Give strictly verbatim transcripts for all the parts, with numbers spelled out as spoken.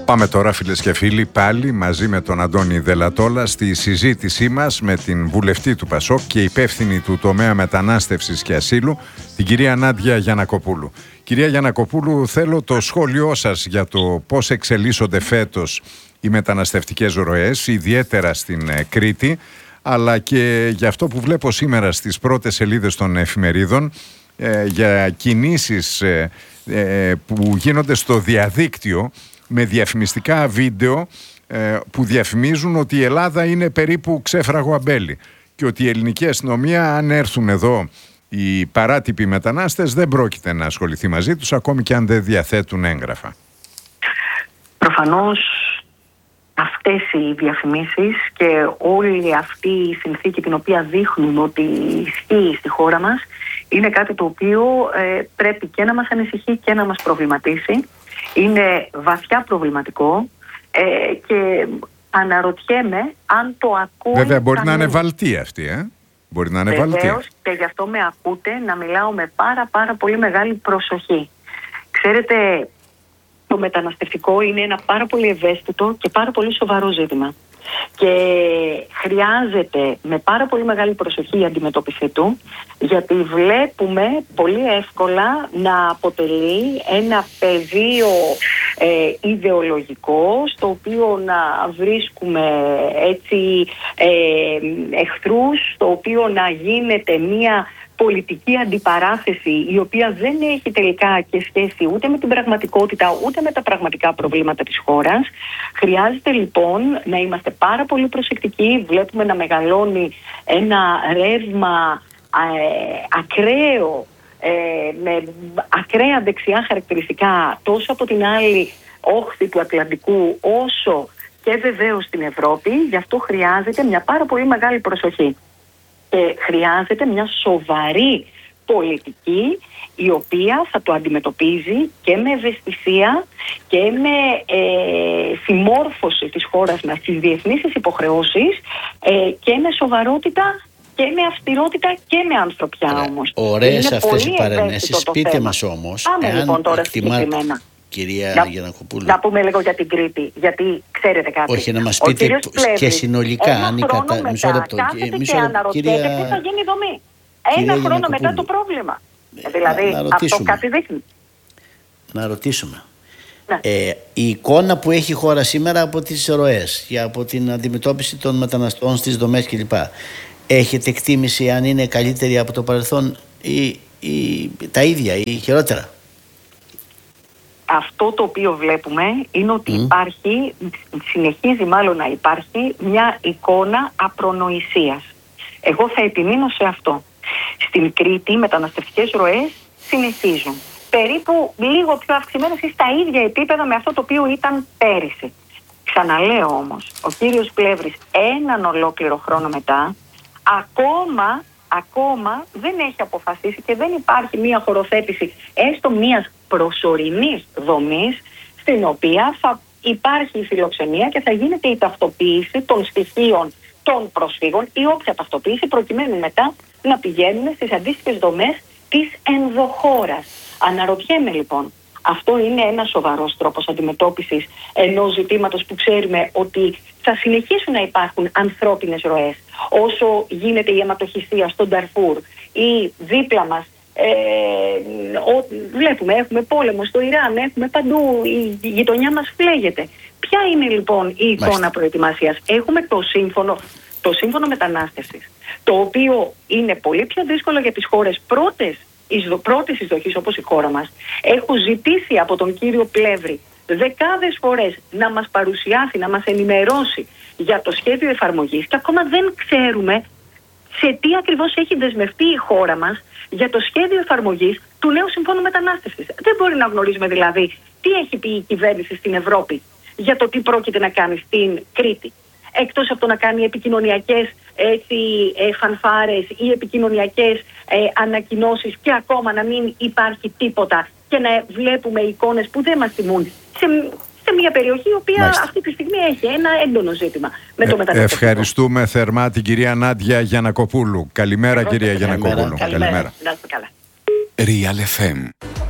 Πάμε τώρα, φίλες και φίλοι, πάλι μαζί με τον Αντώνη Δελατόλα στη συζήτησή μας με την βουλευτή του Πασόκ και υπεύθυνη του τομέα μετανάστευσης και ασύλου, την κυρία Νάντια Γιαννακοπούλου. Κυρία Γιαννακοπούλου, θέλω το σχόλιο σας για το πώς εξελίσσονται φέτος οι μεταναστευτικές ροές, ιδιαίτερα στην Κρήτη, αλλά και για αυτό που βλέπω σήμερα στις πρώτες σελίδες των εφημερίδων, ε, για κινήσεις ε, ε, που γίνονται στο διαδίκτυο με διαφημιστικά βίντεο ε, που διαφημίζουν ότι η Ελλάδα είναι περίπου ξέφραγο αμπέλι και ότι η ελληνική αστυνομία, αν έρθουν εδώ οι παράτυποι μετανάστες, δεν πρόκειται να ασχοληθεί μαζί τους, ακόμη και αν δεν διαθέτουν έγγραφα. Προφανώς αυτές οι διαφημίσεις και όλη αυτή η συνθήκη την οποία δείχνουν ότι ισχύει στη χώρα μας είναι κάτι το οποίο ε, πρέπει και να μας ανησυχεί και να μας προβληματίσει. Είναι βαθιά προβληματικό ε, και αναρωτιέμαι αν το ακούει. Βέβαια μπορεί κανένα. να είναι βαλτή αυτή, ε? Μπορεί να είναι βαλτή. Βεβαίως, και γι' αυτό με ακούτε να μιλάω με πάρα πάρα πολύ μεγάλη προσοχή. Ξέρετε, το μεταναστευτικό είναι ένα πάρα πολύ ευαίσθητο και πάρα πολύ σοβαρό ζήτημα. Και χρειάζεται με πάρα πολύ μεγάλη προσοχή η αντιμετώπιση του, γιατί βλέπουμε πολύ εύκολα να αποτελεί ένα πεδίο ε, ιδεολογικό, στο οποίο να βρίσκουμε έτσι ε, εχθρούς, στο οποίο να γίνεται μία πολιτική αντιπαράθεση η οποία δεν έχει τελικά και σχέση ούτε με την πραγματικότητα ούτε με τα πραγματικά προβλήματα της χώρας. Χρειάζεται λοιπόν να είμαστε πάρα πολύ προσεκτικοί. Βλέπουμε να μεγαλώνει ένα ρεύμα ε, ακραίο ε, με ακραία δεξιά χαρακτηριστικά τόσο από την άλλη όχθη του Ατλαντικού όσο και βεβαίως στην Ευρώπη. Γι' αυτό χρειάζεται μια πάρα πολύ μεγάλη προσοχή. Και χρειάζεται μια σοβαρή πολιτική η οποία θα το αντιμετωπίζει και με ευαισθησία και με ε, συμμόρφωση της χώρας μας στις διεθνείς υποχρεώσεις ε, και με σοβαρότητα και με αυστηρότητα και με ανθρωπιά όμως. Ωραίες αυτές οι παρενέσεις. Πείτε μας όμως, Πάμε εάν λοιπόν τώρα εκτιμάτε, συγκεκριμένα. Κυρία να, Γιαννακοπούλου. Να πούμε λίγο για την Κρήτη, γιατί ξέρετε κάτι. Όχι, να μας πείτε και Πλεύρης, συνολικά, αν η κατα... μισό λεπτό. Κάθεται μισό και λεπτό, αναρωτιέται κυρία... πού θα γίνει η δομή. Ένα κυρία χρόνο μετά το πρόβλημα. Ε, δηλαδή, να, να αυτό κάτι δείχνει. Να ρωτήσουμε. Ναι. Ε, η εικόνα που έχει η χώρα σήμερα από τις ροές και από την αντιμετώπιση των μεταναστών στις δομές κλπ. Έχετε εκτίμηση αν είναι καλύτερη από το παρελθόν ή, ή τα ίδια ή χειρότερα? Αυτό το οποίο βλέπουμε είναι ότι mm. υπάρχει, συνεχίζει μάλλον να υπάρχει μια εικόνα απρονοησίας. Εγώ θα επιμείνω σε αυτό. Στην Κρήτη οι μεταναστευτικές ροές συνεχίζουν. Περίπου λίγο πιο αυξημένες ή στα ίδια επίπεδα με αυτό το οποίο ήταν πέρυσι. Ξαναλέω όμως, ο κύριος Πλεύρης έναν ολόκληρο χρόνο μετά ακόμα, ακόμα δεν έχει αποφασίσει και δεν υπάρχει μια χωροθέτηση έστω μιας προσωρινής δομής στην οποία θα υπάρχει η φιλοξενία και θα γίνεται η ταυτοποίηση των στοιχείων των προσφύγων ή όποια ταυτοποίηση προκειμένου μετά να πηγαίνουν στις αντίστοιχες δομές της ενδοχώρας. Αναρωτιέμαι λοιπόν, αυτό είναι ένα σοβαρός τρόπος αντιμετώπισης ενός ζητήματος που ξέρουμε ότι θα συνεχίσουν να υπάρχουν ανθρώπινες ροές όσο γίνεται η αιματοχυσία στον Νταρφούρ ή δίπλα μας. Ε, ο, βλέπουμε, έχουμε πόλεμο στο Ιράν, έχουμε παντού, η γειτονιά μας φλέγεται. Ποια είναι λοιπόν η εικόνα Μάλιστα. προετοιμασίας? Έχουμε το σύμφωνο, το σύμφωνο μετανάστευσης, το οποίο είναι πολύ πιο δύσκολο για τις χώρες πρώτες, πρώτης εισδοχής όπως η χώρα μας. Έχω ζητήσει από τον κύριο Πλεύρη δεκάδες φορές να μας παρουσιάσει, να μας ενημερώσει για το σχέδιο εφαρμογής και ακόμα δεν ξέρουμε σε τι ακριβώς έχει δεσμευτεί η χώρα μας για το σχέδιο εφαρμογής του νέου Συμφώνου Μετανάστευσης. Δεν μπορεί να γνωρίζουμε δηλαδή τι έχει πει η κυβέρνηση στην Ευρώπη για το τι πρόκειται να κάνει στην Κρήτη. Εκτός από το να κάνει επικοινωνιακές έτσι, ε, φανφάρες ή επικοινωνιακές ε, ανακοινώσεις και ακόμα να μην υπάρχει τίποτα και να βλέπουμε εικόνες που δεν μας θυμούν σε, σε μια περιοχή η οποία Μάλιστα. αυτή τη στιγμή έχει ένα έντονο ζήτημα με το ε, μεταναστευτικό. Ευχαριστούμε θερμά την κυρία Νάντια Γιαννακοπούλου. Καλημέρα, κυρία Γιαννακοπούλου. Καλημέρα. Καλημέρα. Καλημέρα. Real εφ εμ.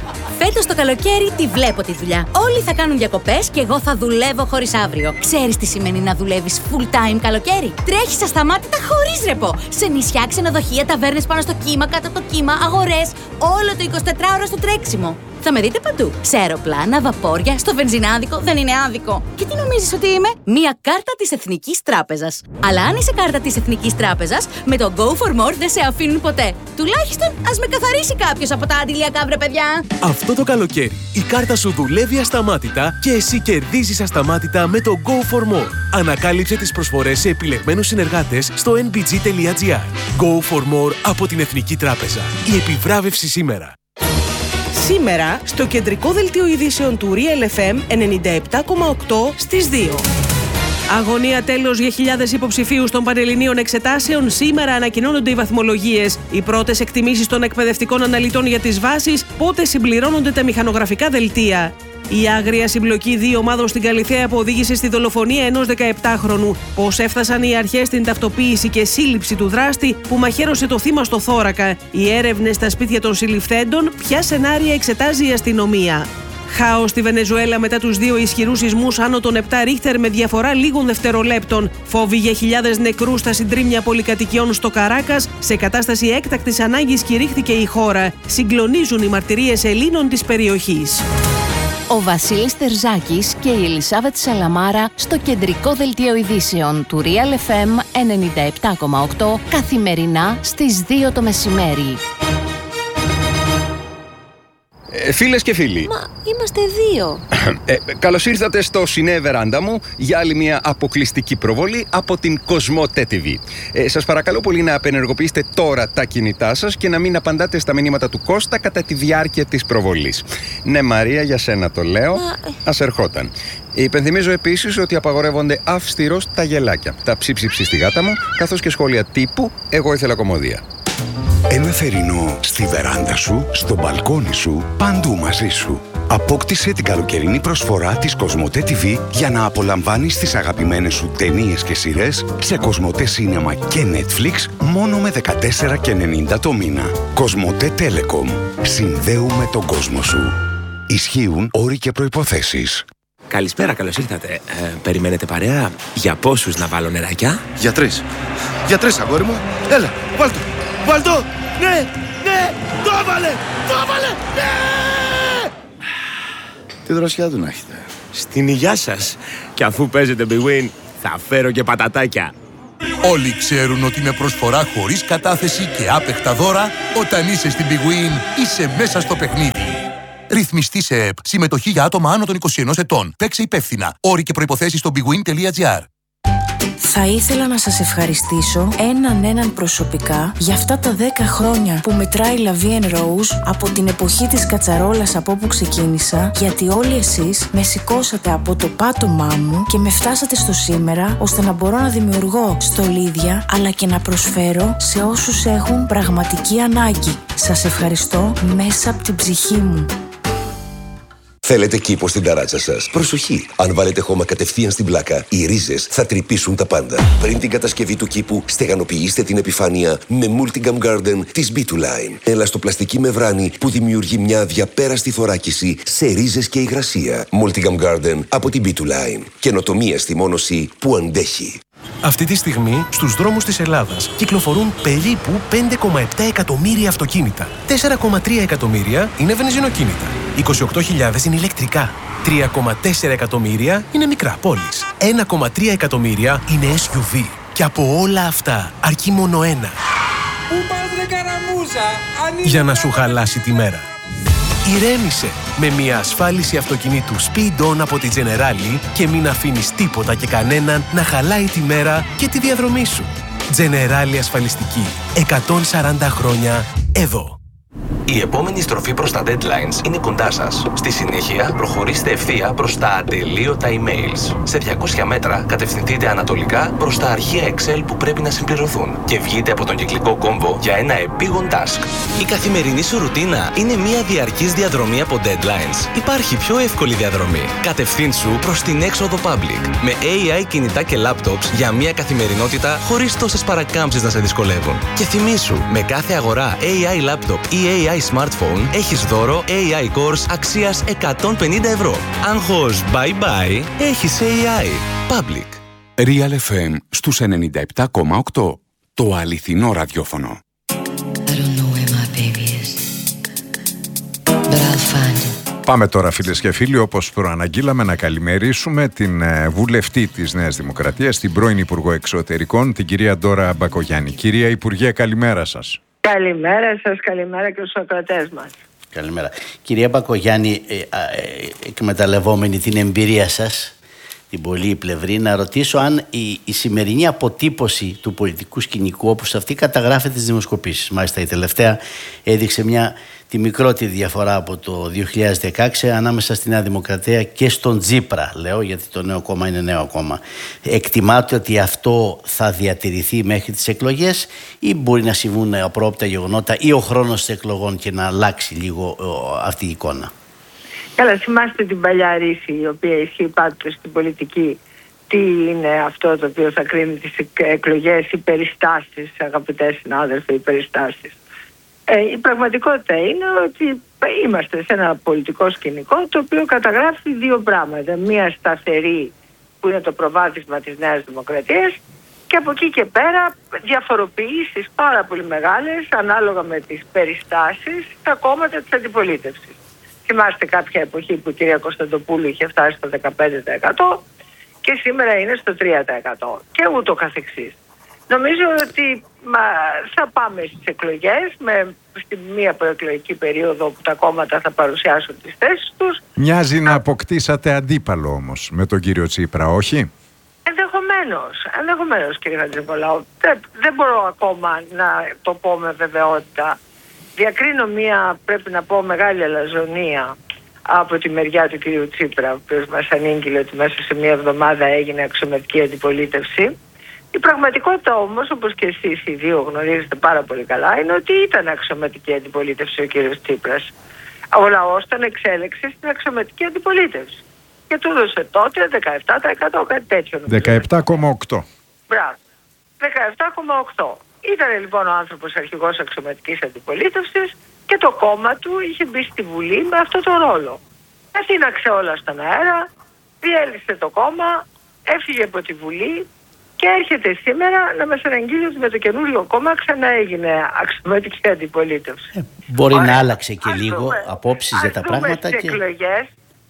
Φέτος το καλοκαίρι τη βλέπω τη δουλειά. Όλοι θα κάνουν διακοπές και εγώ θα δουλεύω χωρίς αύριο. Ξέρεις τι σημαίνει να δουλεύεις full time καλοκαίρι? Τρέχεις ασταμάτητα χωρίς ρεπό. Σε νησιά, ξενοδοχεία, ταβέρνες πάνω στο κύμα, κάτω από το κύμα, αγορές. Όλο το εικοσιτετράωρο στο τρέξιμο. Θα με δείτε παντού. Σε αεροπλάνα, βαπόρια, στο βενζινάδικο, δεν είναι άδικο. Και τι νομίζεις ότι είμαι? Μία κάρτα της Εθνικής Τράπεζας. Αλλά αν είσαι κάρτα της Εθνικής Τράπεζας, με το Go for More δεν σε αφήνουν ποτέ. Τουλάχιστον ας με καθαρίσει κάποιος από τα αντιλιακά, βρε παιδιά. Αυτό το καλοκαίρι η κάρτα σου δουλεύει ασταμάτητα και εσύ κερδίζεις ασταμάτητα με το Go for More. Ανακάλυψε τις προσφορές σε επιλεγμένους συνεργάτες στο εν μπι τζι τελεία τζι άρ. Go for More από την Εθνική Τράπεζα. Η επιβράβευση σήμερα. Σήμερα, στο κεντρικό δελτίο ειδήσεων του Real εφ εμ ενενήντα επτά κόμμα οκτώ στις δύο. Αγωνία τέλος για χιλιάδες υποψηφίους των Πανελληνίων Εξετάσεων. Σήμερα ανακοινώνονται οι βαθμολογίες. Οι πρώτες εκτιμήσεις των εκπαιδευτικών αναλυτών για τις βάσεις. Πότε συμπληρώνονται τα μηχανογραφικά δελτία. Η άγρια συμπλοκή δύο ομάδων στην Καλιθέα που οδήγησε στη δολοφονία ενός δεκαεπτάχρονου. Πώς έφτασαν οι αρχές στην ταυτοποίηση και σύλληψη του δράστη που μαχαίρωσε το θύμα στο θώρακα. Οι έρευνες στα σπίτια των συλληφθέντων. Ποια σενάρια εξετάζει η αστυνομία. Χάος στη Βενεζουέλα μετά τους δύο ισχυρούς σεισμούς άνω των επτά ρίχτερ με διαφορά λίγων δευτερολέπτων. Φόβοι για χιλιάδες νεκρούς στα συντρίμμια πολυκατοικιών στο Καράκας. Σε κατάσταση έκτακτης ανάγκης κηρύχθηκε η χώρα. Συγκλονίζουν οι μαρτυρίες Ελλήνων της περιοχής. Ο Βασίλης Τερζάκης και η Ελισάβετ Σαλαμάρα στο κεντρικό δελτίο ειδήσεων του Real εφ εμ ενενήντα επτά κόμμα οκτώ καθημερινά στις δύο το μεσημέρι. Ε, φίλες και φίλοι. Μα είμαστε δύο. Ε, καλώς ήρθατε στο Σινέ Βεράντα μου για άλλη μια αποκλειστική προβολή από την Κοσμοτέ τι βι. Ε, σας παρακαλώ πολύ να απενεργοποιήσετε τώρα τα κινητά σας και να μην απαντάτε στα μηνύματα του Κώστα κατά τη διάρκεια της προβολής. Ναι, Μαρία, για σένα το λέω. Μα... Ας ερχόταν. Υπενθυμίζω επίσης ότι απαγορεύονται αυστηρώς τα γελάκια, τα ψίψιψη στη γάτα μου, καθώς και σχόλια τύπου «Εγώ ήθελα κομμωδία». Ένα θερινό στη βεράντα σου, στο μπαλκόνι σου, παντού μαζί σου. Απόκτησε την καλοκαιρινή προσφορά της Κοσμοτέ τι βι για να απολαμβάνεις τις αγαπημένες σου ταινίες και σειρές σε Κοσμοτέ Σίνεμα και Netflix μόνο με δεκατέσσερα ενενήντα το μήνα. Κοσμοτέ Telecom. Συνδέουμε τον κόσμο σου. Ισχύουν όροι και προϋποθέσεις. Καλησπέρα, καλώς ήρθατε. Ε, περιμένετε παρέα? Για πόσους να βάλω νεράκια? Για τρεις. Για τρεις, αγόρι μου. Έλα, βάλ' το. Βάλ' το. Ναι, ναι, το έβαλε, το έβαλε, ναι! Τι δροσιά του να έχετε. Στην υγειά σας. Και αφού παίζετε Big Win, θα φέρω και πατατάκια. Όλοι ξέρουν ότι με προσφορά χωρίς κατάθεση και άπεχτα δώρα, όταν είσαι στην Big Win, είσαι μέσα στο παιχνίδι. Ρυθμιστή σε ΕΠ. Συμμετοχή για άτομα άνω των είκοσι ενός ετών. Παίξε υπεύθυνα. Όροι και προϋποθέσεις στο bigwin τελεία τζι άρ. Θα ήθελα να σας ευχαριστήσω έναν έναν προσωπικά για αυτά τα δέκα χρόνια που μετράει La Vie en Rose από την εποχή της κατσαρόλας από όπου ξεκίνησα, γιατί όλοι εσείς με σηκώσατε από το πάτωμά μου και με φτάσατε στο σήμερα, ώστε να μπορώ να δημιουργώ στολίδια αλλά και να προσφέρω σε όσους έχουν πραγματική ανάγκη. Σας ευχαριστώ μέσα από την ψυχή μου. Θέλετε κήπο στην ταράτσα σας? Προσοχή! Αν βάλετε χώμα κατευθείαν στην πλάκα, οι ρίζες θα τρυπήσουν τα πάντα. Πριν την κατασκευή του κήπου, στεγανοποιήστε την επιφάνεια με Multigam Garden της μπι του Line. Ελαστοπλαστική μεμβράνη που δημιουργεί μια αδιαπέραστη θωράκιση σε ρίζες και υγρασία. Multigam Garden από την μπι του Line. Καινοτομία στη μόνωση που αντέχει. Αυτή τη στιγμή, στους δρόμους της Ελλάδας κυκλοφορούν περίπου πέντε κόμμα επτά εκατομμύρια αυτοκίνητα. τέσσερα κόμμα τρία εκατομμύρια είναι βενζινοκίνητα. είκοσι οκτώ χιλιάδες είναι ηλεκτρικά. τρία κόμμα τέσσερα εκατομμύρια είναι μικρά πόλεις. ένα κόμμα τρία εκατομμύρια είναι ες γιου βι. Και από όλα αυτά, αρκεί μόνο ένα. Πού πας ρε καραμούζα, για να σου χαλάσει τη μέρα. Ηρέμησε με μια ασφάλιση αυτοκινήτου Speed On από τη Generali και μην αφήνεις τίποτα και κανέναν να χαλάει τη μέρα και τη διαδρομή σου. Generali ασφαλιστική. εκατόν σαράντα χρόνια εδώ. Η επόμενη στροφή προς τα deadlines είναι κοντά σας. Στη συνέχεια, προχωρήστε ευθεία προς τα ατελείωτα emails. Σε διακόσια μέτρα, κατευθυνθείτε ανατολικά προς τα αρχεία Excel που πρέπει να συμπληρωθούν και βγείτε από τον κυκλικό κόμβο για ένα επίγον task. Η καθημερινή σου ρουτίνα είναι μια διαρκής διαδρομή από deadlines. Υπάρχει πιο εύκολη διαδρομή. Κατευθύνσου προς την έξοδο Public με έι άι κινητά και laptops για μια καθημερινότητα χωρίς τόσες παρακάμψεις να σε δυσκολεύουν. Και θυμήσου, με κάθε αγορά έι άι laptop ή έι άι άι smartphone, έχεις δώρο έι άι Cores αξίας εκατόν πενήντα ευρώ. Άγχος bye bye, έχεις έι άι. Public. Real εφ εμ στους ενενήντα επτά κόμμα οκτώ. Το αληθινό ραδιόφωνο. Πάμε τώρα, φίλες και φίλοι, όπως προαναγγείλαμε, να καλημερίσουμε την ε, βουλευτή της Νέας Δημοκρατίας, την πρώην Υπουργό Εξωτερικών, την κυρία Ντόρα Μπακογιάννη. Κυρία Υπουργέ, καλημέρα σας. Καλημέρα σας, καλημέρα και στους ακροατές μας. Καλημέρα. Κυρία Μπακογιάννη, ε, ε, εκμεταλλευόμενη την εμπειρία σας, την πολύ πλευρή, να ρωτήσω αν η, η σημερινή αποτύπωση του πολιτικού σκηνικού όπως αυτή καταγράφεται στις δημοσκοπήσεις. Μάλιστα η τελευταία έδειξε μια, τη μικρότερη διαφορά από το δύο χιλιάδες δεκαέξι ανάμεσα στη Νέα Δημοκρατία και στον Τσίπρα, λέω, γιατί το νέο κόμμα είναι νέο κόμμα. Εκτιμάτε ότι αυτό θα διατηρηθεί μέχρι τις εκλογές ή μπορεί να συμβούν απρόοπτα γεγονότα ή ο χρόνος της εκλογών και να αλλάξει λίγο αυτή η εικόνα? Καλά, θυμάστε την παλιά ρίση η οποία ισχύει πάντοτε στην πολιτική. Τι είναι αυτό το οποίο θα κρίνει τις εκλογές, οι περιστάσεις, αγαπητές συνάδελφοι, οι περιστάσεις. Ε, η πραγματικότητα είναι ότι είμαστε σε ένα πολιτικό σκηνικό το οποίο καταγράφει δύο πράγματα. Μία σταθερή που είναι το προβάδισμα της Νέας Δημοκρατίας και από εκεί και πέρα διαφοροποιήσεις πάρα πολύ μεγάλες ανάλογα με τις περιστάσεις στα κόμματα της αντιπολίτευσης. Θυμάστε κάποια εποχή που η κυρία Κωνσταντοπούλου είχε φτάσει στο δεκαπέντε τοις εκατό και σήμερα είναι στο τρία τοις εκατό και ούτω καθεξής. Νομίζω ότι μα, θα πάμε στις εκλογές με, στη μία προεκλογική περίοδο που τα κόμματα θα παρουσιάσουν τις θέσεις τους. Μοιάζει να αποκτήσατε αντίπαλο όμως με τον κύριο Τσίπρα, όχι? Ενδεχομένως, ενδεχομένως κύριε Χατζηπολάου. Δεν, δεν μπορώ ακόμα να το πω με βεβαιότητα. Διακρίνω μία, πρέπει να πω, μεγάλη αλαζονία από τη μεριά του κυρίου Τσίπρα, ο οποίος μας ανήγγειλε ότι μέσα σε μία εβδομάδα έγινε αξιωματική αντιπολίτευση. Η πραγματικότητα όμως, όπως και εσείς οι δύο γνωρίζετε πάρα πολύ καλά, είναι ότι ήταν αξιωματική αντιπολίτευση ο κύριος Τσίπρας. Ο λαός τον εξέλεξε στην αξιωματική αντιπολίτευση και του έδωσε τότε δεκαεπτά τοις εκατό, κάτι τέτοιο. δεκαεπτά κόμμα οκτώ. Μπράβο. δεκαεπτά κόμμα οκτώ. Ήταν λοιπόν ο άνθρωπος αρχηγός αξιωματικής αντιπολίτευσης και το κόμμα του είχε μπει στη Βουλή με αυτό το ρόλο. Αθήναξε όλα στον αέρα, διέλυσε το κόμμα, έφυγε από τη Βουλή και έρχεται σήμερα να μας αναγγείλει ότι με το καινούριο κόμμα ξανά έγινε αξιωματική αντιπολίτευση. Ε, μπορεί Ωραία. να άλλαξε και ας λίγο δούμε, απόψεις για τα πράγματα. Στις και... εκλογές,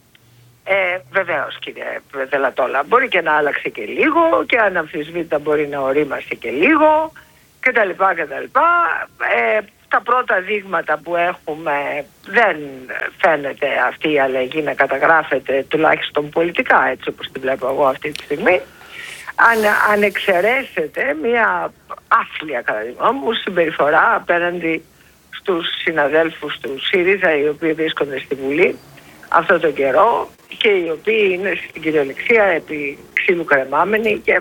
ε, βεβαίως κύριε Δελατόλα, μπορεί και να άλλαξε και λίγο και αναμφισβήτητα μπορεί να ορίμασε και λίγο και τα λοιπά και τα λοιπά. Ε, τα πρώτα δείγματα που έχουμε δεν φαίνεται αυτή η αλλαγή να καταγράφεται τουλάχιστον πολιτικά, έτσι όπως την βλέπω εγώ αυτή τη στιγμή. Αν, αν εξαιρέσετε μια άθλια κατά τη γνώμη μου συμπεριφορά απέναντι στους συναδέλφους του ΣΥΡΙΖΑ οι οποίοι βρίσκονται στη Βουλή αυτό τον καιρό και οι οποίοι είναι στην κυριολεξία επί ξύλου κρεμάμενοι και ε,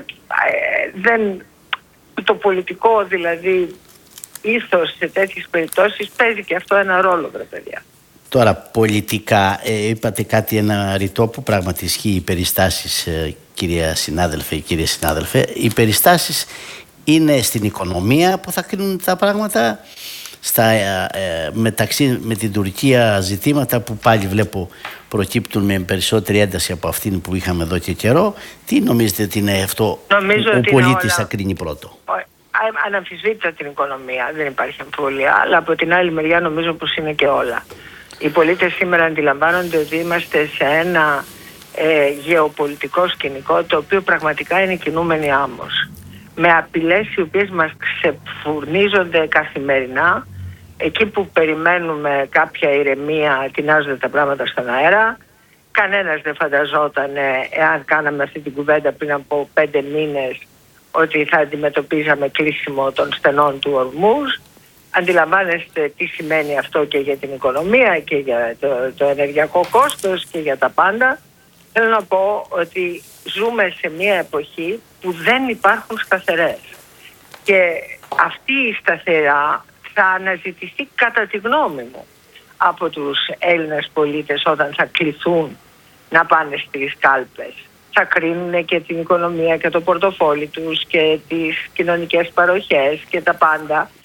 δεν, το πολιτικό δηλαδή ήθος σε τέτοιες περιπτώσεις παίζει και αυτό ένα ρόλο, βρε παιδιά. Τώρα πολιτικά ε, είπατε κάτι, ένα ρητό που πράγματι ισχύει, οι περιστάσεις, ε, κυρία συνάδελφε, κύριε συνάδελφε, οι περιστάσεις είναι στην οικονομία που θα κρίνουν τα πράγματα, στα ε, ε, μεταξύ με την Τουρκία ζητήματα που πάλι βλέπω προκύπτουν με περισσότερη ένταση από αυτήν που είχαμε εδώ και καιρό. Τι νομίζετε ότι είναι αυτό Νομίζω ο ότι πολίτης όλα... θα κρίνει πρώτο? Αναμφισβήτητα την οικονομία, δεν υπάρχει αμφιβολία, αλλά από την άλλη μεριά νομίζω πως είναι και όλα. Οι πολίτες σήμερα αντιλαμβάνονται ότι είμαστε σε ένα ε, γεωπολιτικό σκηνικό το οποίο πραγματικά είναι κινούμενη άμμος. Με απειλές οι οποίες μας ξεφουρνίζονται καθημερινά. Εκεί που περιμένουμε κάποια ηρεμία τεινάζονται τα πράγματα στον αέρα. Κανένας δεν φανταζόταν, εάν κάναμε αυτή την κουβέντα πριν από πέντε μήνες, ότι θα αντιμετωπίζαμε κλείσιμο των στενών του Ορμούζ. Αντιλαμβάνεστε τι σημαίνει αυτό και για την οικονομία και για το, το ενεργειακό κόστος και για τα πάντα. Θέλω να πω ότι ζούμε σε μια εποχή που δεν υπάρχουν σταθερές. Και αυτή η σταθερά θα αναζητηθεί κατά τη γνώμη μου από τους Έλληνες πολίτες όταν θα κληθούν να πάνε στις κάλπες. Θα κρίνουν και την οικονομία και το πορτοφόλι τους και τις κοινωνικές παροχές και τα πάντα.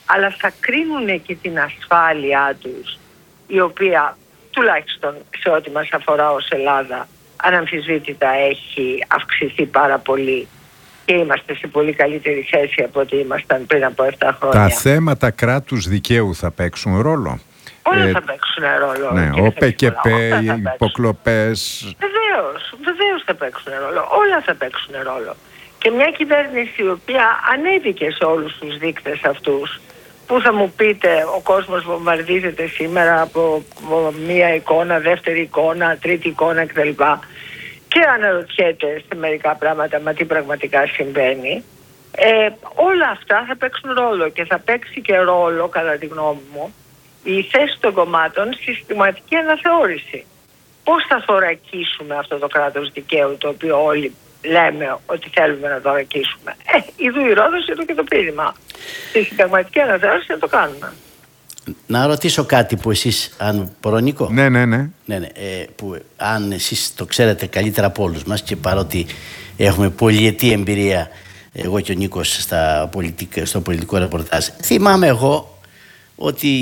αλλά θα κρίνουν και την ασφάλειά τους, η οποία τουλάχιστον σε ό,τι μας αφορά ως Ελλάδα αναμφισβήτητα έχει αυξηθεί πάρα πολύ και είμαστε σε πολύ καλύτερη θέση από ό,τι ήμασταν πριν από επτά χρόνια. Τα θέματα κράτους δικαίου θα παίξουν ρόλο? Όλα ε, θα παίξουν ρόλο. Ναι, ο ΠΚΠ, οι υποκλοπές. Βεβαίως, βεβαίως θα παίξουν ρόλο. Όλα θα παίξουν ρόλο. Και μια κυβέρνηση η οποία ανέβηκε σε όλους τους δείκτες αυτούς, που θα μου πείτε ο κόσμος βομβαρδίζεται σήμερα από μία εικόνα, δεύτερη εικόνα, τρίτη εικόνα κτλ. Και αναρωτιέται σε μερικά πράγματα μα τι πραγματικά συμβαίνει. Ε, όλα αυτά θα παίξουν ρόλο και θα παίξει και ρόλο, κατά τη γνώμη μου, η θέση των κομμάτων στη συστηματική αναθεώρηση. Πώς θα θωρακίσουμε αυτό το κράτος δικαίου, το οποίο όλοι λέμε ότι θέλουμε να θωρακίσουμε? Ε, ειδού η Ρόδος, ειδού και το πείδημα. Στη συνταγματική αναθεώρηση να το κάνουμε. Να ρωτήσω κάτι που εσείς, αν μπορώ, Νίκο. Ναι, ναι, ναι. ναι, ναι ε, που, αν εσείς το ξέρετε καλύτερα από όλους μας, και παρότι έχουμε πολυετή εμπειρία εγώ και ο Νίκος στα πολιτικά, στο πολιτικό ρεπορτάζ, θυμάμαι εγώ ότι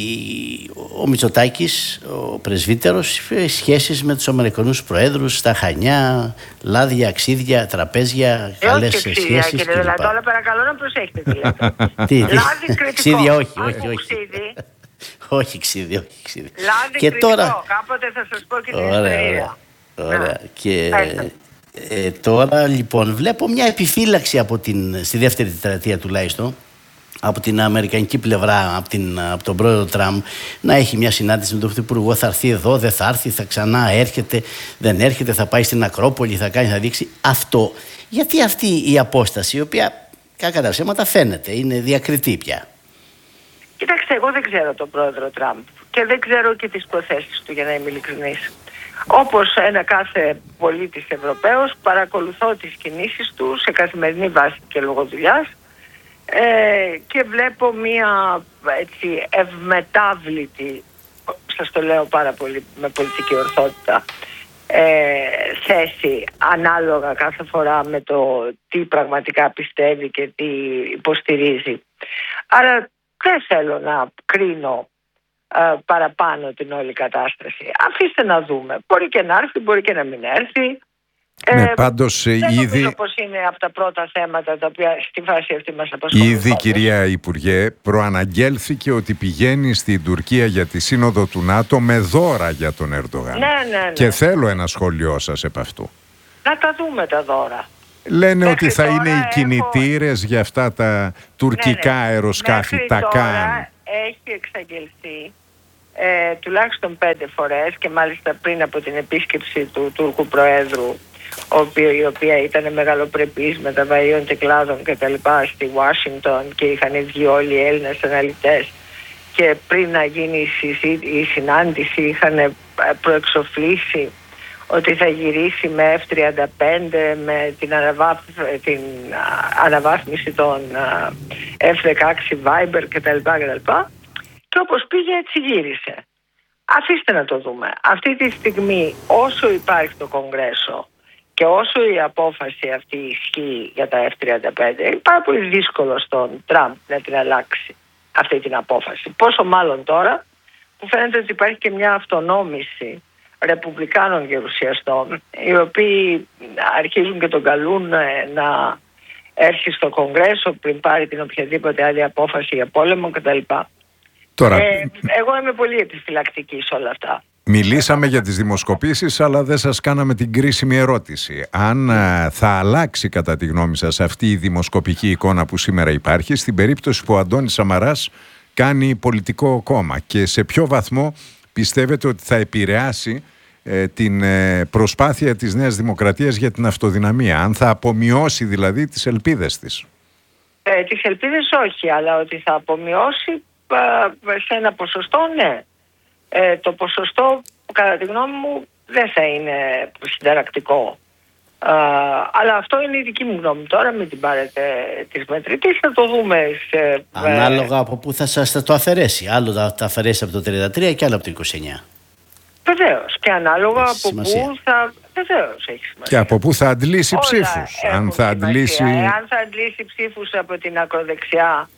ο Μητσοτάκης, ο πρεσβύτερος, είχε σχέσεις με τους Αμερικανούς προέδρους στα Χανιά, λάδια, αξίδια, τραπέζια, ε, καλές όχι σχέσεις ξύδια, κλπ. κύριε Δελατόλα, παρακαλώ να προσέχετε τι λέτε. Τι, λάδι κριτικό. Ξύδια, όχι, όχι, όχι. όχι. όχι ξύδια, όχι ξύδια. Λάδι και κριτικό, τώρα... κάποτε θα σας πω και την ωραία, ιστορία. Ωραία, ωραία. Και ε, τώρα λοιπόν βλέπω μια επιφύλαξη από την, στη δεύτερη τετραετία τουλάχιστον, από την αμερικανική πλευρά, από, την, από τον πρόεδρο Τραμπ, να έχει μια συνάντηση με τον Πρωθυπουργό. Θα έρθει εδώ, δεν θα έρθει, θα ξανά έρχεται, δεν έρχεται, θα πάει στην Ακρόπολη, θα κάνει, θα δείξει. Αυτό. Γιατί αυτή η απόσταση, η οποία κακά τα ψέματα φαίνεται, είναι διακριτή πια. Κοιτάξτε, εγώ δεν ξέρω τον πρόεδρο Τραμπ και δεν ξέρω και τις προθέσεις του, για να είμαι ειλικρινής. Όπως ένα κάθε πολίτης Ευρωπαίος, παρακολουθώ τις κινήσεις του σε καθημερινή βάση και λόγω δουλειάς. Ε, και βλέπω μία έτσι ευμετάβλητη, σας το λέω πάρα πολύ με πολιτική ορθότητα, ε, θέση ανάλογα κάθε φορά με το τι πραγματικά πιστεύει και τι υποστηρίζει. Άρα δεν θέλω να κρίνω ε, παραπάνω την όλη κατάσταση. Αφήστε να δούμε. Μπορεί και να έρθει, μπορεί και να μην έρθει. Ναι, ε, πάντως δεν ήδη... νομίζω πως είναι από τα πρώτα θέματα τα οποία στη φάση αυτή μας απασχολούν. Ήδη, κυρία Υπουργέ, προαναγγέλθηκε ότι πηγαίνει στην Τουρκία για τη σύνοδο του ΝΑΤΟ με δώρα για τον Ερντογάν. Ναι, ναι, ναι. Και θέλω ένα σχόλιο σας επ' αυτού. Να τα δούμε τα δώρα. Λένε Μέχρι ότι θα είναι οι έχω... κινητήρες για αυτά τα τουρκικά ναι, ναι. αεροσκάφη, Μέχρι τα τώρα καν. έχει εξαγγελθεί ε, τουλάχιστον πέντε φορές και μάλιστα πριν από την επίσκεψη του Τούρκου Προέδρου, η οποία ήταν μεγαλοπρεπής με τα βαΐων τεκλάδων και τα λοιπά στη Ουάσιγκτον, και είχαν βγει όλοι οι Έλληνες αναλυτές και πριν να γίνει η, συζή, η συνάντηση είχαν προεξοφλήσει ότι θα γυρίσει με εφ τριάντα πέντε, με την, αναβάθ, την αναβάθμιση των εφ δεκαέξι Viber κτλ. κτλ. Και όπως πήγε έτσι γύρισε. Αφήστε να το δούμε. Αυτή τη στιγμή όσο υπάρχει το Κογκρέσο και όσο η απόφαση αυτή ισχύει για τα εφ τριάντα πέντε, είναι πάρα πολύ δύσκολο στον Τραμπ να την αλλάξει αυτή την απόφαση. Πόσο μάλλον τώρα που φαίνεται ότι υπάρχει και μια αυτονόμηση ρεπουμπλικάνων γερουσιαστών, οι οποίοι αρχίζουν και τον καλούν να έρθει στο Κογκρέσο πριν πάρει την οποιαδήποτε άλλη απόφαση για πόλεμο κτλ. Τώρα... Ε, εγώ είμαι πολύ επιφυλακτική σε όλα αυτά. Μιλήσαμε για τις δημοσκοπήσεις, αλλά δεν σας κάναμε την κρίσιμη ερώτηση. Αν θα αλλάξει κατά τη γνώμη σας αυτή η δημοσκοπική εικόνα που σήμερα υπάρχει, στην περίπτωση που ο Αντώνης Σαμαράς κάνει πολιτικό κόμμα, και σε ποιο βαθμό πιστεύετε ότι θα επηρεάσει ε, την ε, προσπάθεια της Νέας Δημοκρατίας για την αυτοδυναμία, αν θα απομειώσει δηλαδή τις ελπίδες της? Ε, τις ελπίδες όχι, αλλά ότι θα απομειώσει ε, σε ένα ποσοστό ναι. Ε, το ποσοστό κατά τη γνώμη μου δεν θα είναι συνταρακτικό. Ε, αλλά αυτό είναι η δική μου γνώμη. Τώρα μην την πάρετε της μετρητής, θα το δούμε σε, ανάλογα από πού θα σας το αφαιρέσει. Άλλο θα τα αφαιρέσει από το τριάντα τρία και άλλο από το είκοσι εννιά. Βεβαίως. Και ανάλογα έχει από σημασία. πού θα... Βεβαίως έχει σημασία. Και από πού θα αντλήσει ψήφους. Αν θα αντλήσει... Αν θα αντλήσει ψήφους από την ακροδεξιά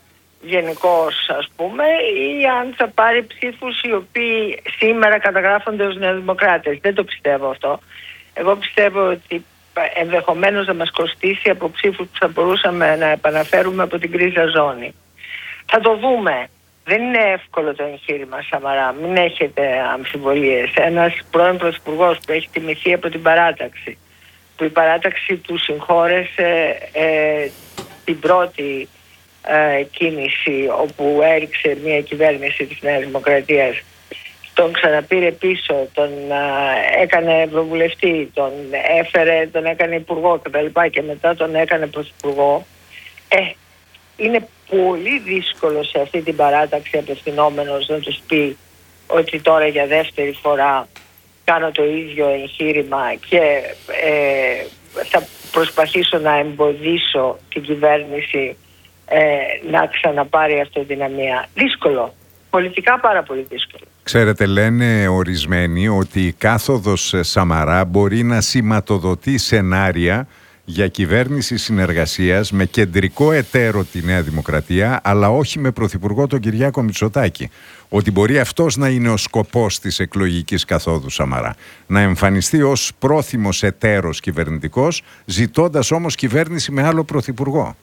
γενικώς, ας πούμε, ή αν θα πάρει ψήφους οι οποίοι σήμερα καταγράφονται ως νεοδημοκράτες. Δεν το πιστεύω αυτό. Εγώ πιστεύω ότι ενδεχομένως να μας κοστίσει από ψήφους που θα μπορούσαμε να επαναφέρουμε από την κρίζα ζώνη. Θα το δούμε. Δεν είναι εύκολο το εγχείρημα, Σαμαρά. Μην έχετε αμφιβολίες. Ένας πρώην πρωθυπουργός που έχει τιμηθεί από την παράταξη, που η παράταξη του συγχώρεσε ε, την πρώτη ε, κίνηση όπου έριξε μια κυβέρνηση της Νέας Δημοκρατίας, τον ξαναπήρε πίσω, τον ε, έκανε ευρωβουλευτή, τον έφερε, τον έκανε υπουργό κτλ. Και μετά τον έκανε πρωθυπουργό. Ε, είναι πολύ δύσκολο σε αυτή την παράταξη απευθυνόμενος να τους πει ότι τώρα για δεύτερη φορά κάνω το ίδιο εγχείρημα και ε, θα προσπαθήσω να εμποδίσω την κυβέρνηση ε, να ξαναπάρει αυτοδυναμία. Δύσκολο. Πολιτικά πάρα πολύ δύσκολο. Ξέρετε, λένε ορισμένοι ότι η κάθοδος Σαμαρά μπορεί να σηματοδοτεί σενάρια για κυβέρνηση συνεργασίας με κεντρικό εταίρο τη Νέα Δημοκρατία, αλλά όχι με πρωθυπουργό τον Κυριάκο Μητσοτάκη. Ότι μπορεί αυτός να είναι ο σκοπός της εκλογικής καθόδου Σαμαρά. Να εμφανιστεί ως πρόθυμος εταίρος κυβερνητικός, ζητώντας όμως κυβέρνηση με άλλο πρωθυπουργό.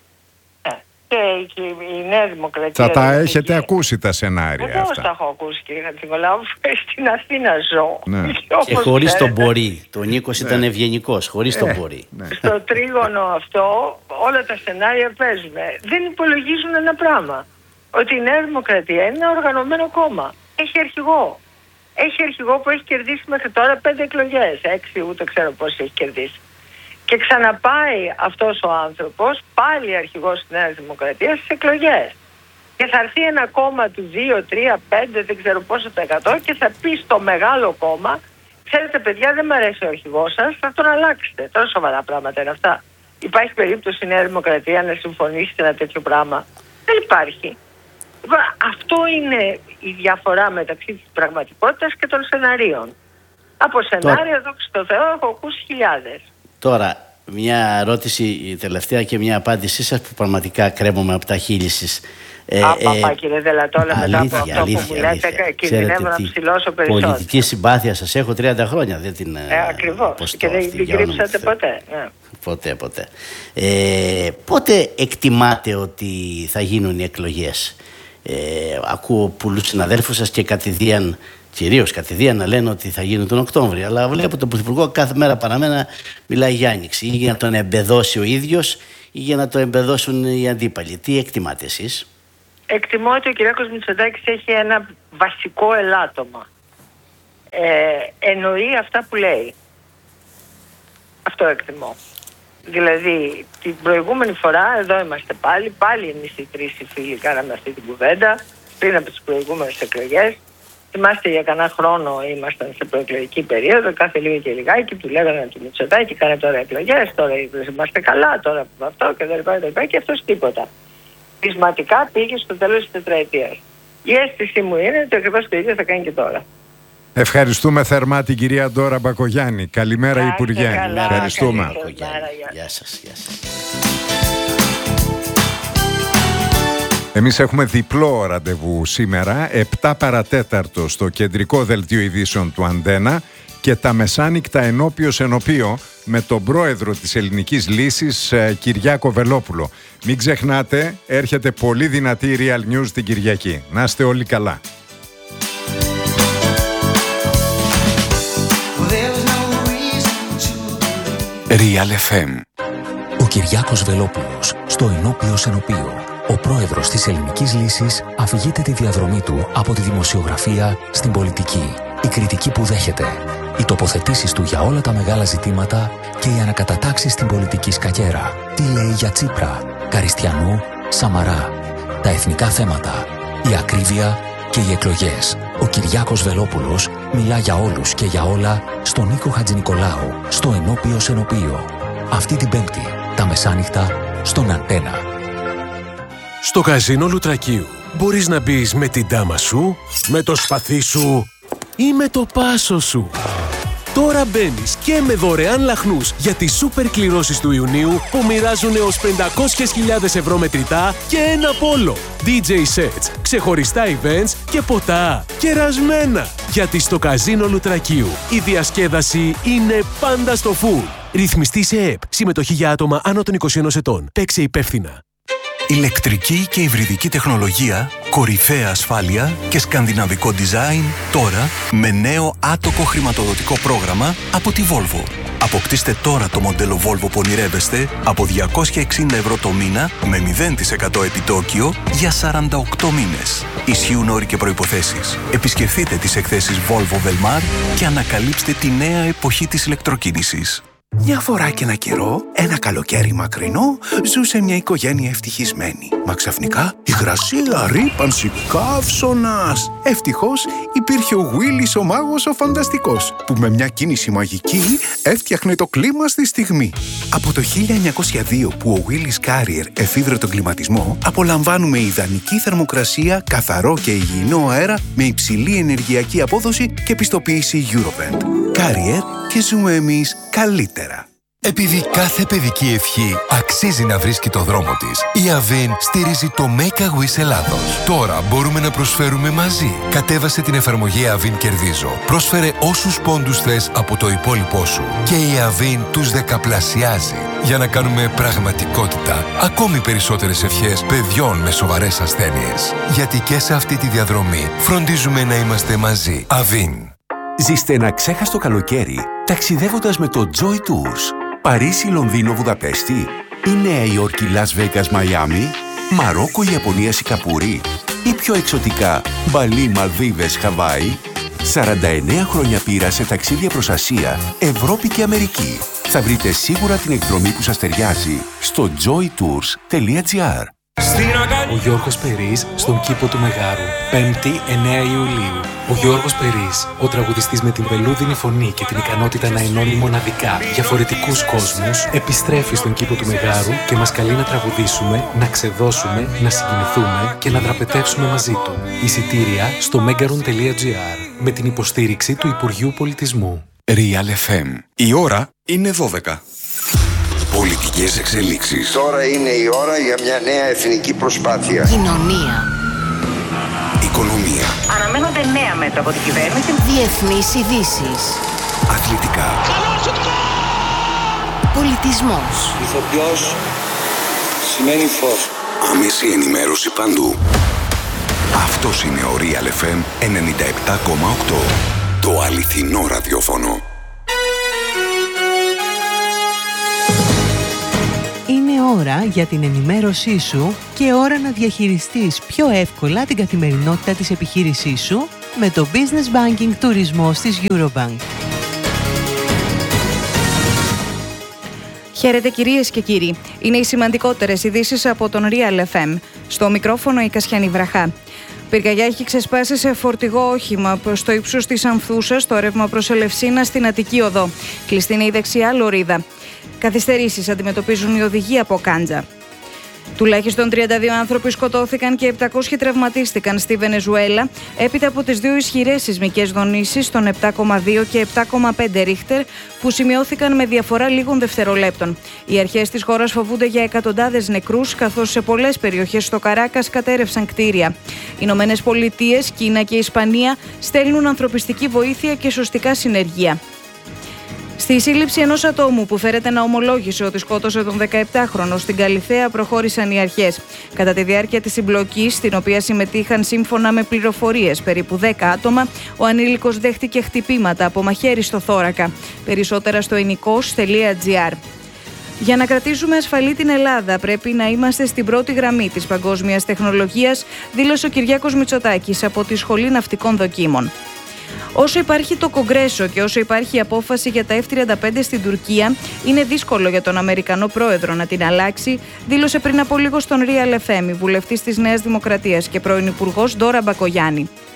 Και η Νέα Δημοκρατία... Θα τα έχετε ακούσει τα σενάρια αυτά. αυτά. Πώς τα έχω ακούσει, κύριε Χατζηνικολάου, στην Αθήνα ζω. Ναι. Και χωρίς τον μπορεί. Το Νίκος ήταν ευγενικός, χωρίς τον μπορεί. Ναι. Στο τρίγωνο αυτό όλα τα σενάρια παίζουν. Δεν υπολογίζουν ένα πράγμα. Ότι η Νέα Δημοκρατία είναι ένα οργανωμένο κόμμα. Έχει αρχηγό. Έχει αρχηγό που έχει κερδίσει μέχρι τώρα πέντε εκλογές. Έξι, ούτε ξέρω πώς έχει κερδίσει. Και ξαναπάει αυτός ο άνθρωπος, πάλι αρχηγός της Νέας Δημοκρατίας, στις εκλογές. Και θα έρθει ένα κόμμα του δύο, τρία, πέντε, δεν ξέρω πόσο το εκατό και θα πει στο μεγάλο κόμμα, ξέρετε παιδιά, δεν μου αρέσει ο αρχηγός σας, θα τον αλλάξετε. Τώρα σοβαρά πράγματα είναι αυτά. Υπάρχει περίπτωση η Νέα Δημοκρατία να συμφωνήσει σε ένα τέτοιο πράγμα? Δεν υπάρχει. Αυτό είναι η διαφορά μεταξύ της πραγματικότητας και των σεναρίων. Από σενάρια, δόξα τω Θεώ, έχω ακούσει χιλιάδες. Τώρα, μια ερώτηση τελευταία και μια απάντησή σας που πραγματικά κρέμομαι από τα χείλη σας. Ε, Α, παπά, ε, κύριε Δελατόλα, μετά από αυτό αλήθεια, που μου λέτε, κινδυνεύω να ψηλώσω περισσότερο. Πολιτική συμπάθεια σας έχω τριάντα χρόνια, δεν την... Ε, ακριβώς, και δεν την κρύψατε ποτέ. Ναι. Ποτέ, ποτέ. Ε, πότε εκτιμάτε ότι θα γίνουν οι εκλογές? Ε, ακούω πολλούς συναδέλφους σας και κατηδίαν, κυρίως κατηδίαν, να λένε ότι θα γίνουν τον Οκτώβριο. Αλλά βλέπω τον Πρωθυπουργό κάθε μέρα παραμένα μιλάει για άνοιξη, ή για να τον εμπεδώσει ο ίδιος ή για να το εμπεδώσουν οι αντίπαλοι. Τι εκτιμάτε εσείς? Εκτιμώ ότι ο Κυριάκος Μητσοτάκης έχει ένα βασικό ελάττωμα. Ε, εννοεί αυτά που λέει. Αυτό εκτιμώ. Δηλαδή, την προηγούμενη φορά, εδώ είμαστε πάλι, πάλι εμείς οι τρεις οι φίλοι κάναμε αυτή την κουβέντα, πριν από τις προηγούμενες εκλογές. Θυμάστε, για κανένα χρόνο ήμασταν σε προεκλογική περίοδο, κάθε λίγο και λιγάκι του λέγανε του Μητσοτάκη, κάνε τώρα εκλογές, τώρα είμαστε καλά, τώρα αυτό και δεν πάει και αυτός τίποτα. Πεισματικά πήγε στο τέλος της τετραετίας. Η αίσθησή μου είναι ότι ακριβώς το ίδιο θα κάνει και τώρα. Ευχαριστούμε θερμά την κυρία Ντόρα Μπακογιάννη. Καλημέρα, Άστε Υπουργέ. καλά. Ευχαριστούμε. Καλημέρα, γεια σας, γεια σας. Εμείς έχουμε διπλό ραντεβού σήμερα, επτά παρατέταρτο στο κεντρικό δελτίο ειδήσεων του Αντένα και τα μεσάνυχτα ενώπιος ενωπίο με τον πρόεδρο της Ελληνικής Λύσης, Κυριάκο Βελόπουλο. Μην ξεχνάτε, έρχεται πολύ δυνατή Real News την Κυριακή. Να είστε όλοι καλά. Real εφ εμ. Ο Κυριάκος Βελόπουλος στο ενώπιος ενωπίο. Ο πρόεδρος της Ελληνικής Λύσης αφηγείται τη διαδρομή του από τη δημοσιογραφία στην πολιτική. Η κριτική που δέχεται, οι τοποθετήσεις του για όλα τα μεγάλα ζητήματα και οι ανακατατάξεις στην πολιτική σκακέρα. Τι λέει για Τσίπρα, Καριστιανού, Σαμαρά. Τα εθνικά θέματα, η ακρίβεια και οι εκλογές. Ο Κυριάκος Βελόπουλος μιλά για όλους και για όλα στον Νίκο Χατζηνικολάου, στο ενώπιος ενωπίο. Αυτή την Πέμπτη, τα μεσάνυχτα, στον Αντένα. Στο καζίνο Λουτρακίου μπορείς να μπεις με την τάμα σου, με το σπαθί σου ή με το πάσο σου. Τώρα μπαίνεις και με δωρεάν λαχνούς για τις σούπερ κληρώσεις του Ιουνίου που μοιράζουν έως πεντακόσιες χιλιάδες ευρώ μετρητά και ένα πόλο. ντι τζέι sets, ξεχωριστά events και ποτά. Κερασμένα! Γιατί στο καζίνο Λουτρακίου η διασκέδαση είναι πάντα στο full. Ρυθμιστή σε ΕΕΠ. Συμμετοχή για άτομα άνω των είκοσι ενός ετών. Παίξε υπεύθυνα. Ηλεκτρική και υβριδική τεχνολογία, κορυφαία ασφάλεια και σκανδιναβικό design τώρα με νέο άτοκο χρηματοδοτικό πρόγραμμα από τη Volvo. Αποκτήστε τώρα το μοντέλο Volvo που ονειρεύεστε από διακόσια εξήντα ευρώ το μήνα με μηδέν τοις εκατό επιτόκιο για σαράντα οκτώ μήνες. Ισχύουν όροι και προϋποθέσεις. Επισκεφτείτε τις εκθέσεις Volvo Velmar και ανακαλύψτε τη νέα εποχή της ηλεκτροκίνησης. Μια φορά και ένα καιρό, ένα καλοκαίρι μακρινό, ζούσε μια οικογένεια ευτυχισμένη. Μα ξαφνικά υγρασία, ρύπανση, καύσωνας. Ευτυχώς υπήρχε ο Γουίλις ο μάγος ο φανταστικός, που με μια κίνηση μαγική έφτιαχνε το κλίμα στη στιγμή. Από το χίλια εννιακόσια δύο που ο Γουίλις Carrier εφήβρε τον κλιματισμό, απολαμβάνουμε ιδανική θερμοκρασία, καθαρό και υγιεινό αέρα με υψηλή ενεργειακή απόδοση και πιστοποίηση Eurovent. Carrier και ζούμε εμείς καλύτερα. Επειδή κάθε παιδική ευχή αξίζει να βρίσκει το δρόμο της, η Avin στηρίζει το Make a Wish Ελλάδος. Τώρα μπορούμε να προσφέρουμε μαζί. Κατέβασε την εφαρμογή Avin Κερδίζω. Πρόσφερε όσους πόντους θες από το υπόλοιπό σου. Και η Avin τους δεκαπλασιάζει. Για να κάνουμε πραγματικότητα ακόμη περισσότερες ευχές παιδιών με σοβαρές ασθένειες. Γιατί και σε αυτή τη διαδρομή φροντίζουμε να είμαστε μαζί. Avin. Ζήστε ένα ξέχαστο καλοκαίρι ταξιδεύοντας με το Joy Tours. Παρίσι, Λονδίνο, Βουδαπέστη ή Νέα Υόρκη, Λας Βέγκας, Μαϊάμι, Μαρόκο, Ιαπωνία, Σικαπούρη ή πιο εξωτικά Μπαλί, Μαλδίβες, Χαβάη. σαράντα εννέα χρόνια πείρα σε ταξίδια προς Ασία, Ευρώπη και Αμερική. Θα βρείτε σίγουρα την εκδρομή που σας ταιριάζει στο joy tours τελεία gr. Ο Γιώργος Περής στον κήπο του Μεγάρου, πέμπτη εννέα Ιουλίου. Ο Γιώργος Περής, ο τραγουδιστής με την βελούδινη φωνή και την ικανότητα να ενώνει μοναδικά διαφορετικούς κόσμους, επιστρέφει στον κήπο του Μεγάρου και μας καλεί να τραγουδήσουμε, να ξεδώσουμε, να συγκινηθούμε και να δραπετεύσουμε μαζί του. Εισιτήρια στο megaron τελεία gr με την υποστήριξη του Υπουργείου Πολιτισμού. Real εφ εμ. Η ώρα είναι δώδεκα. Πολιτικές εξελίξεις. Τώρα είναι η ώρα για μια νέα εθνική προσπάθεια. Κοινωνία. Οικονομία. Αναμένονται νέα μέτρα από την κυβέρνηση. Διεθνείς ειδήσεις. Αθλητικά. Πολιτισμός. Ηθοποιός σημαίνει φως. Άμεση ενημέρωση παντού. Αυτός είναι ο Real εφ εμ ενενήντα επτά κόμμα οκτώ. Το αληθινό ραδιόφωνο. Είναι ώρα για την ενημέρωσή σου και ώρα να διαχειριστείς πιο εύκολα την καθημερινότητα της επιχείρησής σου με το Business Banking Τουρισμός της Eurobank. Χαίρετε κυρίες και κύριοι. Είναι οι σημαντικότερες ειδήσεις από τον Real εφ εμ. Στο μικρόφωνο η Κασιανή Βραχά. Πυρκαγιά έχει ξεσπάσει σε φορτηγό όχημα στο ύψος της Ανθούσας, στο ρεύμα προς Ελευσίνα στην Αττική Οδό. Κλειστή είναι η δεξιά λωρίδα. Καθυστερήσεις αντιμετωπίζουν οι οδηγοί από Κάντζα. Τουλάχιστον τριάντα δύο άνθρωποι σκοτώθηκαν και επτακόσιοι τραυματίστηκαν στη Βενεζουέλα έπειτα από τις δύο ισχυρές σεισμικές δονήσεις των επτά κόμμα δύο και επτά κόμμα πέντε ρίχτερ που σημειώθηκαν με διαφορά λίγων δευτερολέπτων. Οι αρχές της χώρας φοβούνται για εκατοντάδες νεκρούς, καθώς σε πολλές περιοχές στο Καράκας κατέρευσαν κτίρια. Οι Ηνωμένες Πολιτείες, Κίνα και Ισπανία στέλνουν ανθρωπιστική βοήθεια και σωστικά συνεργεία. Στη σύλληψη ενός ατόμου που φέρεται να ομολόγησε ότι σκότωσε τον δεκαεπτάχρονο στην Καλιθέα προχώρησαν οι αρχές. Κατά τη διάρκεια της συμπλοκής, στην οποία συμμετείχαν σύμφωνα με πληροφορίες περίπου δέκα άτομα, ο ανήλικος δέχτηκε χτυπήματα από μαχαίρι στο θώρακα. Περισσότερα στο εινικος τελεία gr. Για να κρατήσουμε ασφαλή την Ελλάδα, πρέπει να είμαστε στην πρώτη γραμμή της παγκόσμιας τεχνολογίας, δήλωσε ο Κυριάκος Μητσοτάκης από τη Σχολή Ναυτικών Δοκίμων. Όσο υπάρχει το Κογκρέσο και όσο υπάρχει η απόφαση για τα εφ τριάντα πέντε στην Τουρκία, είναι δύσκολο για τον Αμερικανό πρόεδρο να την αλλάξει, δήλωσε πριν από λίγο στον Real εφ εμ η βουλευτής της Νέας Δημοκρατίας και πρώην υπουργός Ντόρα Μπακογιάννη.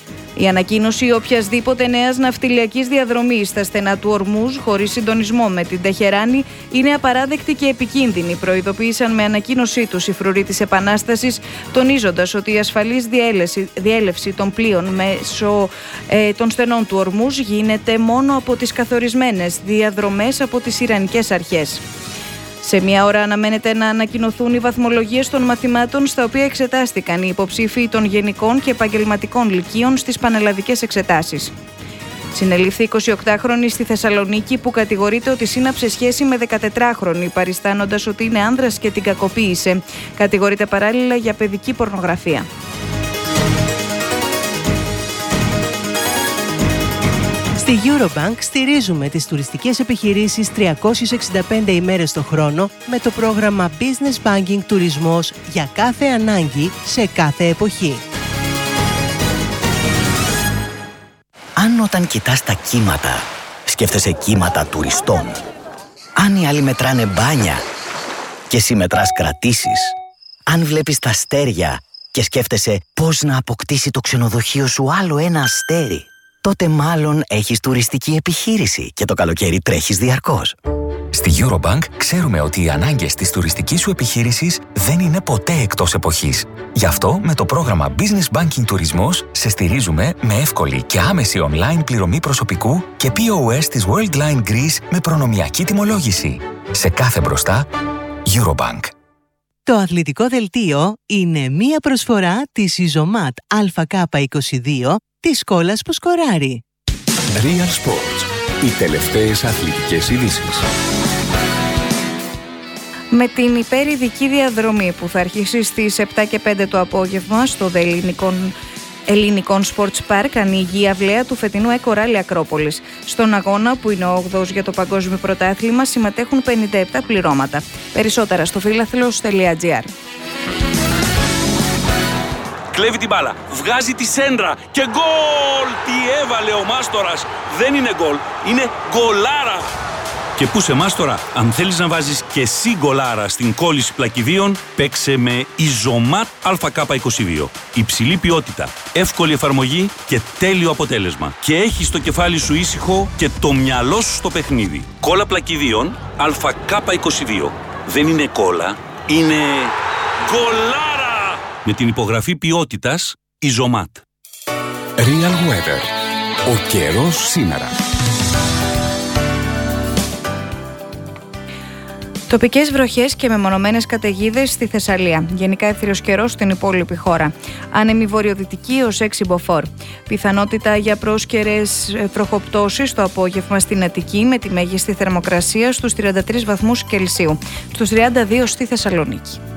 Η ανακοίνωση οποιασδήποτε νέας ναυτιλιακής διαδρομής στα στενά του Ορμούζ χωρίς συντονισμό με την Τεχεράνη είναι απαράδεκτη και επικίνδυνη, προειδοποίησαν με ανακοίνωσή τους οι φρουροί της Επανάστασης, τονίζοντας ότι η ασφαλής διέλευση, διέλευση των πλοίων μέσω ε, των στενών του Ορμούζ γίνεται μόνο από τις καθορισμένες διαδρομές από τις Ιρανικές αρχές. Σε μία ώρα αναμένεται να ανακοινωθούν οι βαθμολογίες των μαθημάτων στα οποία εξετάστηκαν οι υποψήφοι των γενικών και επαγγελματικών λυκείων στις πανελλαδικές εξετάσεις. Συνελήφθη εικοσιοκτάχρονη στη Θεσσαλονίκη που κατηγορείται ότι σύναψε σχέση με δεκατετράχρονη, παριστάνοντας ότι είναι άνδρας και την κακοποίησε. Κατηγορείται παράλληλα για παιδική πορνογραφία. Στη Eurobank στηρίζουμε τις τουριστικές επιχειρήσεις τριακόσιες εξήντα πέντε ημέρες το χρόνο με το πρόγραμμα Business Banking Τουρισμός για κάθε ανάγκη σε κάθε εποχή. Αν όταν κοιτάς τα κύματα, σκέφτεσαι κύματα τουριστών. Αν οι άλλοι μετράνε μπάνια και εσύ μετράς κρατήσεις. Αν βλέπεις τα αστέρια και σκέφτεσαι πώς να αποκτήσει το ξενοδοχείο σου άλλο ένα αστέρι, τότε μάλλον έχεις τουριστική επιχείρηση και το καλοκαίρι τρέχεις διαρκώς. Στη Eurobank ξέρουμε ότι οι ανάγκες της τουριστικής σου επιχείρησης δεν είναι ποτέ εκτός εποχής. Γι' αυτό με το πρόγραμμα Business Banking Τουρισμός σε στηρίζουμε με εύκολη και άμεση online πληρωμή προσωπικού και πι ο ες της Worldline Greece με προνομιακή τιμολόγηση. Σε κάθε μπροστά, Eurobank. Το αθλητικό δελτίο είναι μία προσφορά της Ιζωμάτ Α Κ είκοσι δύο της σκόλας που σκοράρει. Real Sports. Οι τελευταίες αθλητικές ειδήσεις. Με την υπερηδική διαδρομή που θα αρχίσει στις επτά και πέντε το απόγευμα στο The Ελληνικών, Ελληνικών Sports Park ανοίγει η αυλαία του φετινού Eco Rally Ακρόπολης. Στον αγώνα, που είναι ο όγδοος για το παγκόσμιο πρωτάθλημα, συμμετέχουν πενήντα επτά πληρώματα. Περισσότερα στο φιλαθλός τελεία τζι άρ. Κλέβει την μπάλα, βγάζει τη σέντρα και γκολ! Τι έβαλε ο Μάστορας! Δεν είναι γκολ, είναι γκολάρα! Και πού σε Μάστορα, αν θέλεις να βάζεις και εσύ γκολάρα στην κόλληση πλακιδίων, παίξε με Ιζωμάτ Α Κ είκοσι δύο. Υψηλή ποιότητα, εύκολη εφαρμογή και τέλειο αποτέλεσμα. Και έχεις το κεφάλι σου ήσυχο και το μυαλό σου στο παιχνίδι. Κόλλα πλακιδίων Α Κ είκοσι δύο. Δεν είναι κόλλα, είναι γκολάρα! Με την υπογραφή ποιότητας Ιζωμάτ. Real Weather. Ο καιρός σήμερα. Τοπικές βροχές και μεμονωμένες καταιγίδες στη Θεσσαλία. Γενικά εύθυρος καιρός στην υπόλοιπη χώρα. Άνεμη βορειοδυτική ως έξι μποφόρ. Πιθανότητα για πρόσκαιρες βροχοπτώσεις το απόγευμα στην Αττική με τη μέγιστη θερμοκρασία στους τριάντα τρεις βαθμούς Κελσίου. Στους τριάντα δύο στη Θεσσαλονίκη.